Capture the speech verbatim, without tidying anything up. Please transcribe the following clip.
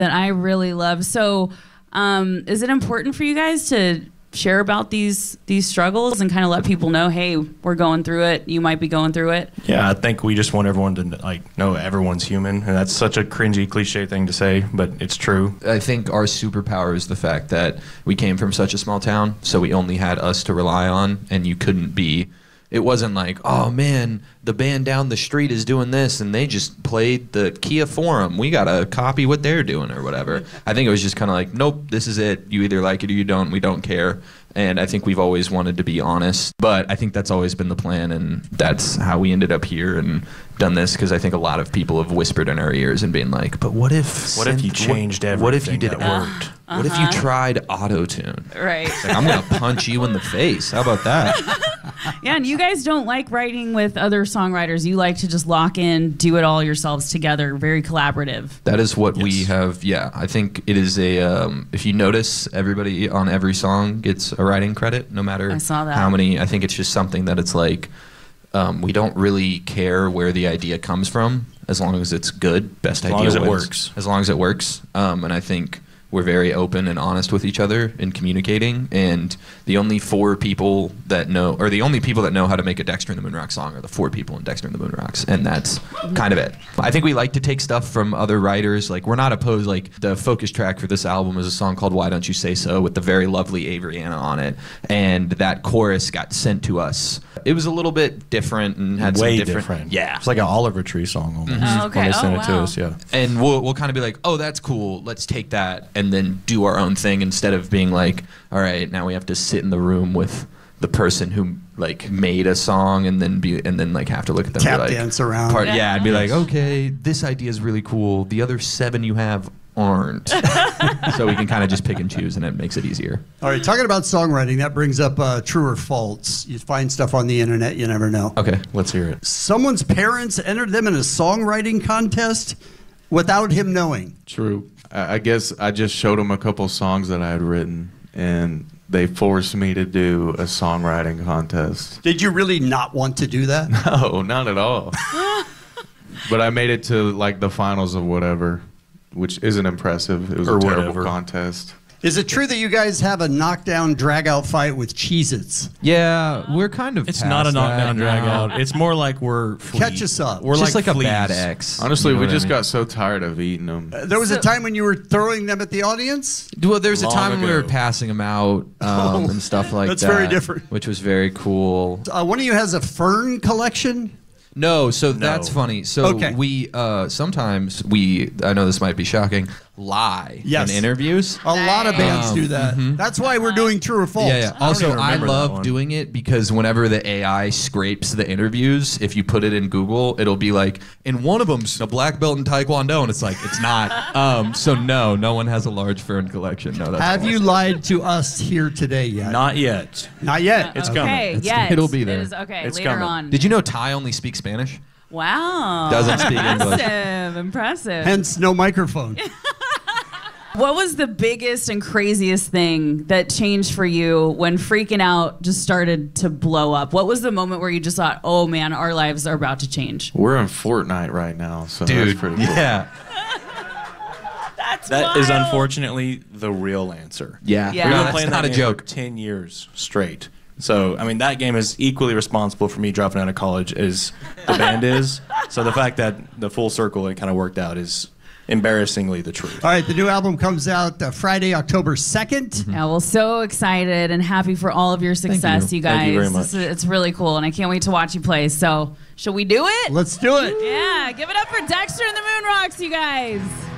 that I really love. So um, is it important for you guys to share about these these struggles and kind of let people know, hey, we're going through it, you might be going through it? Yeah, I think we just want everyone to like know everyone's human, and that's such a cringy cliche thing to say, but it's true. I think our superpower is the fact that we came from such a small town, so we only had us to rely on, and you couldn't be, it wasn't like, oh man, the band down the street is doing this and they just played the Kia Forum, we gotta copy what they're doing or whatever. I think it was just kind of like, nope, this is it, you either like it or you don't, we don't care. And I think we've always wanted to be honest, but I think that's always been the plan, and that's how we ended up here and done this, because I think a lot of people have whispered in our ears and been like, but what if what if you changed everything? What if you did that uh, worked? Uh-huh. What if you tried auto-tune? Right. Like, I'm gonna punch you in the face. How about that? Yeah, and you guys don't like writing with other songwriters. You like to just lock in, do it all yourselves together, very collaborative. That is what Yes. we have. Yeah, I think it is a. Um, if you notice, everybody on every song gets a writing credit, no matter I saw that. how many. I think it's just something that it's like um, we don't really care where the idea comes from, as long as it's good. Best As idea long as it wins. works. As long as it works, um, and I think we're very open and honest with each other in communicating, and the only four people that know, or the only people that know how to make a Dexter and the Moonrock song are the four people in Dexter and the Moonrocks, and that's kind of it. I think we like to take stuff from other writers. Like, we're not opposed, like, the focus track for this album is a song called Why Don't You Say So with the very lovely Avery Anna on it, and that chorus got sent to us. It was a little bit different and had Way some different, different. Yeah. It's like an Oliver Tree song almost. Oh, okay. When they sent Oh, it to wow. us, yeah. And we'll we'll kind of be like, oh, that's cool. Let's take that and then do our own thing, instead of being like, all right, now we have to sit in the room with the person who like made a song and then be and then like have to look at them Tap and be like, dance around. Part, yeah, and be like, Yes. okay, this idea is really cool. The other seven you have aren't. So we can kind of just pick and choose, and it makes it easier. All right, talking about songwriting, that brings up uh, true or false. You find stuff on the internet, you never know. Okay. Let's hear it. Someone's parents entered them in a songwriting contest without him knowing. True. I I guess I just showed them a couple songs that I had written, and they forced me to do a songwriting contest. Did you really not want to do that? No, not at all. But I made it to like the finals of whatever, which isn't impressive. It was Or a terrible whatever. contest. Is it true that you guys have a knockdown, drag-out fight with Cheez-Its? Yeah, we're kind of. It's past not a that knockdown, drag now. out. It's more like we're fleas. Catch us up. We're Just like, a fleas. bad ex. Honestly, You know we what I just mean? got so tired of eating them. Uh, there was So- a time when you were throwing them at the audience? Well, there's a Long time when we were ago. passing them out um, and stuff like That's that. very different. Which was very cool. Uh, one of you has a fern collection? No, so that's funny. So Okay. we uh, sometimes we I know this might be shocking, lie Yes. in interviews. A lot of bands Um, do that. That's why we're doing true or false. Yeah, yeah. Also, even I remember that love one. doing it because whenever the A I scrapes the interviews, if you put it in Google, it'll be like, in one of them's a black belt in Taekwondo, and it's like, it's not. Um, so no, no one has a large fern collection. No, that's Have false. you lied to us here today yet? Not yet. Not yet. It's okay, coming. yes. it'll be there. It is, okay, It's later coming. on. Did you know Ty only speaks Spanish? Wow. Doesn't speak English. Impressive, impressive. Hence, no microphone. What was the biggest and craziest thing that changed for you when Freaking Out just started to blow up? What was the moment where you just thought, oh man, our lives are about to change? We're in Fortnite right now, so that's pretty cool. yeah. That's That is wild. unfortunately the real answer. Yeah. Yeah. We've No, been that's playing not that a game joke. for ten years straight. So, I mean, that game is equally responsible for me dropping out of college as the band is. So the fact that the full circle it kind of worked out is embarrassingly the truth. All right, the new album comes out uh, Friday, October second. Yeah, well, so excited and happy for all of your success, you. you. guys. Thank you very This much. is- it's really cool, and I can't wait to watch you play. So, shall we do it? Let's do it. Yeah, give it up for Dexter and the Moonrocks, you guys.